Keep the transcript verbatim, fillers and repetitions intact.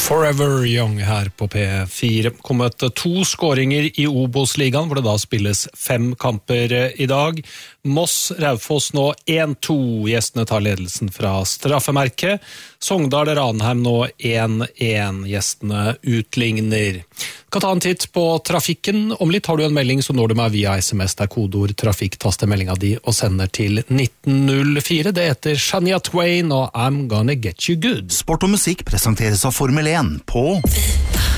Forever Young her på P fire. Kommet to skåringer i Obos-ligaen, hvor det da spilles fem kamper i dag. Moss, Raufoss nå en to. Gjestene tar ledelsen fra straffemerket. Sogndal, Ranheim nå en en. Gjestene utligner. Kan ta en titt på trafikken. Om litt har du en melding, så når du meg via sms der kodeord trafikk, taster meldinga di og sender til nitten null fire. Det heter Shania Twain og I'm Gonna Get You Good. Sport og musikk presenteres av Formel en på